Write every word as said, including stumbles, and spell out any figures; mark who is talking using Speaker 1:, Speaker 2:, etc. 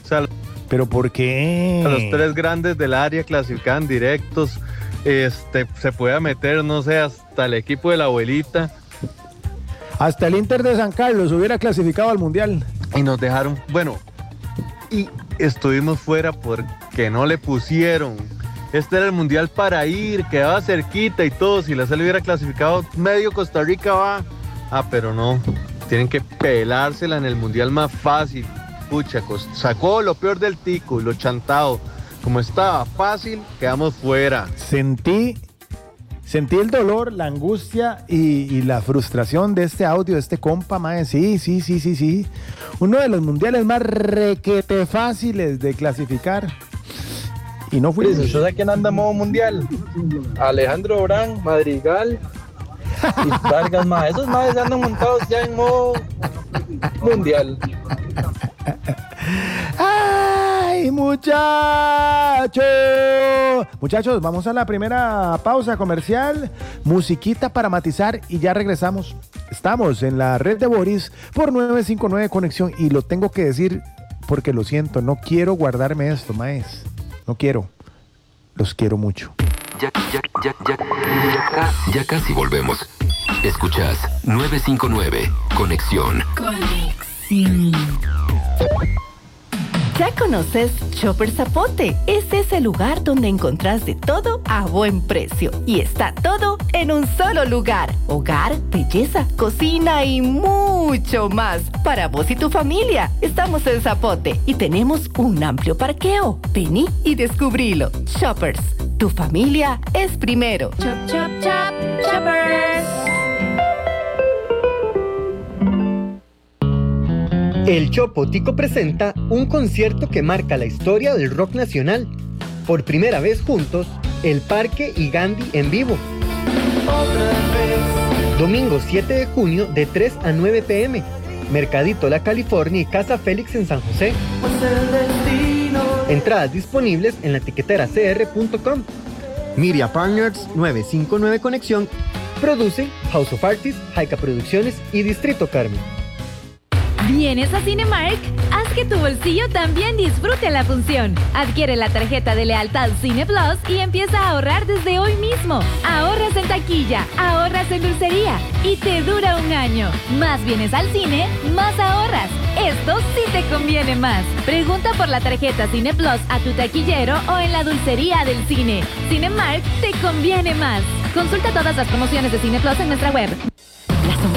Speaker 1: sea,
Speaker 2: ¿pero por qué?
Speaker 1: los tres grandes del área clasifican directos. Este, se puede meter, no sé, hasta el equipo de la abuelita.
Speaker 2: Hasta el Inter de San Carlos hubiera clasificado al Mundial.
Speaker 1: Y nos dejaron, bueno, y estuvimos fuera porque no le pusieron. Este era el Mundial para ir, quedaba cerquita y todo. Si la Sele hubiera clasificado, medio Costa Rica va. Ah, pero no, tienen que pelársela en el Mundial más fácil. Pucha, sacó lo peor del tico, lo chantado. Como estaba fácil, quedamos fuera.
Speaker 2: Sentí, sentí el dolor, la angustia y, y la frustración de este audio, de este compa, mae. Sí, sí, sí, sí, sí. Uno de los mundiales más requete fáciles de clasificar. Y no fuimos.
Speaker 3: ¿Usted sabe quién anda en modo mundial? Alejandro Brán, Madrigal y Vargas, mae. Esos maes andan montados ya en modo mundial.
Speaker 2: ¡Ay, muchachos! Muchachos, vamos a la primera pausa comercial. Musiquita para matizar y ya regresamos. Estamos en la red de Boris por nueve cinco nueve Conexión y lo tengo que decir porque lo siento, no quiero guardarme esto, maes. No quiero. Los quiero mucho.
Speaker 4: Ya, ya, ya, ya, ya, ya casi volvemos. Escuchas nueve cinco nueve Conexión.
Speaker 5: Conexión. ¿Ya conoces Shopper Zapote? Es ese lugar donde encontrás de todo a buen precio. Y está todo en un solo lugar. Hogar, belleza, cocina y mucho más. Para vos y tu familia. Estamos en Zapote y tenemos un amplio parqueo. Vení y descubrilo. Shoppers, tu familia es primero.
Speaker 6: Chop, chop, chop, Shoppers.
Speaker 7: El Chopo Tico presenta un concierto que marca la historia del rock nacional. Por primera vez juntos, El Parque y Gandhi en vivo. Domingo siete de junio de tres a nueve pm. Mercadito La California y Casa Félix en San José. Entradas disponibles en la tiquetera c r punto com. Miria Partners nueve cinco nueve Conexión. Produce House of Artists, Haika Producciones y Distrito Carmen.
Speaker 6: ¿Vienes a Cinemark? Haz que tu bolsillo también disfrute la función. Adquiere la tarjeta de lealtad Cine Plus y empieza a ahorrar desde hoy mismo. Ahorras en taquilla, ahorras en dulcería y te dura un año. Más vienes al cine, más ahorras. Esto sí te conviene más. Pregunta por la tarjeta Cine Plus a tu taquillero o en la dulcería del cine. Cinemark te conviene más. Consulta todas las promociones de Cine Plus en nuestra web.